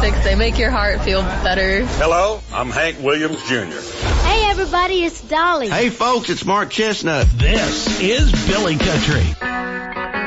classics. They make your heart feel better. Hello, I'm Hank Williams Jr. Hey, everybody, it's Dolly. Hey, folks, it's Mark Chestnut. This is Billy Country.